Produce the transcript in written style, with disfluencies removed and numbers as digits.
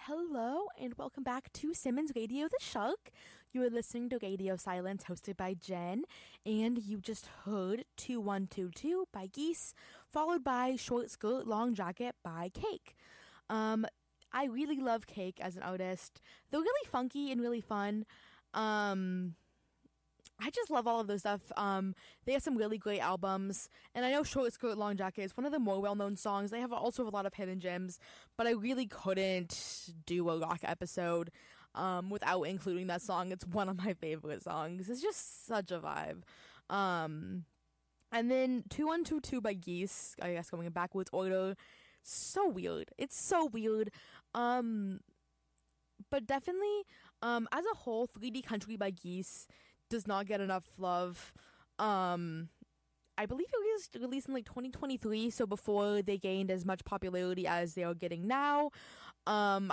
Hello and welcome back to Simmons Radio the Shark. You are listening to Radio Silence hosted by Jen, and you just heard 2122 by Geese, followed by Short Skirt Long Jacket by Cake. I really love Cake as an artist. They're really funky and really fun. I just love all of their stuff. They have some really great albums, and I know Short Skirt Long Jacket is one of the more well-known songs. They have also have a lot of hidden gems, but I really couldn't do a rock episode without including that song. It's one of my favorite songs. It's just such a vibe. And then 2122 by Geese, I guess going in backwards order. So weird. It's so weird. But definitely, as a whole, 3D Country by Geese does not get enough love. I believe it was released in like 2023, so before they gained as much popularity as they are getting now. I